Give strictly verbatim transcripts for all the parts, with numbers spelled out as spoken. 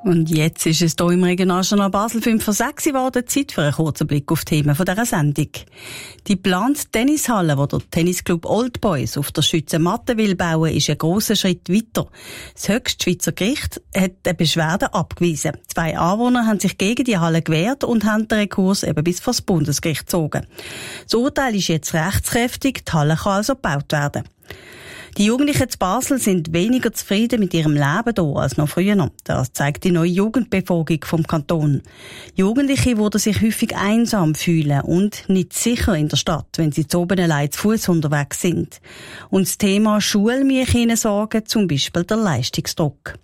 Und jetzt ist es hier im Regionaljournal Basel fünf vor sechs geworden, Zeit für einen kurzen Blick auf die Themen dieser Sendung. Die geplante Tennishalle, die der Tennisclub Old Boys auf der Schützenmatte will bauen, ist ein grosser Schritt weiter. Das höchste Schweizer Gericht hat eine Beschwerde abgewiesen. Zwei Anwohner haben sich gegen die Halle gewehrt und haben den Rekurs eben bis vor das Bundesgericht gezogen. Das Urteil ist jetzt rechtskräftig, die Halle kann also gebaut werden. Die Jugendlichen zu Basel sind weniger zufrieden mit ihrem Leben hier als noch früher. Das zeigt die neue Jugendbefragung vom Kanton. Jugendliche würden sich häufig einsam fühlen und nicht sicher in der Stadt, wenn sie zu oben allein zu Fuss unterwegs sind. Und das Thema Schule muss ihnen sorgen, zum Beispiel der Leistungsdruck.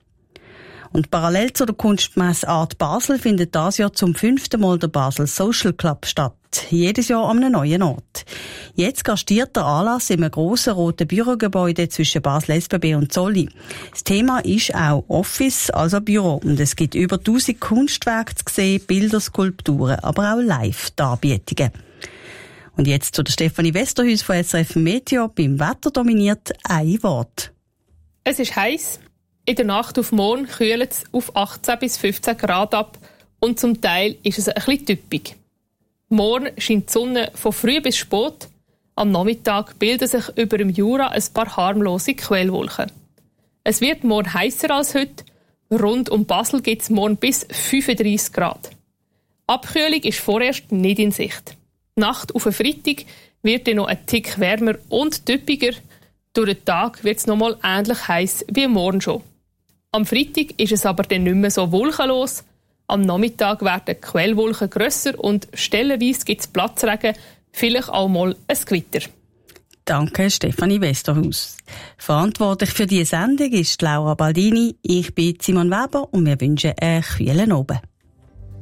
Und parallel zu der Kunstmesse Art Basel findet dieses Jahr zum fünften Mal der Basel Social Club statt. Jedes Jahr an einem neuen Ort. Jetzt gastiert der Anlass in einem grossen roten Bürogebäude zwischen Basel S B B und Zolli. Das Thema ist auch Office, also Büro. Und es gibt über tausend Kunstwerke zu sehen, Bilder, Skulpturen, aber auch Live-Darbietungen. Und jetzt zu der Stefanie Westerhuis von S R F Meteo. Beim Wetter dominiert ein Wort. Es ist heiß. In der Nacht auf morgen kühlt es auf achtzehn bis fünfzehn Grad ab und zum Teil ist es ein bisschen typisch. Morgen scheint die Sonne von früh bis spät. Am Nachmittag bilden sich über dem Jura ein paar harmlose Quellwolken. Es wird morgen heißer als heute. Rund um Basel gibt es morgen bis fünfunddreissig Grad. Abkühlung ist vorerst nicht in Sicht. Die Nacht auf den Freitag wird dann noch ein Tick wärmer und typischer. Durch den Tag wird es noch mal ähnlich heiß wie morgen schon. Am Freitag ist es aber dann nicht mehr so wolkenlos. Am Nachmittag werden die Quellwolken grösser und stellenweise gibt es Platzregen, vielleicht auch mal ein Gewitter. Danke, Stefanie Westerhuis. Verantwortlich für diese Sendung ist Laura Baldini. Ich bin Simon Weber und wir wünschen einen kühlen Abend.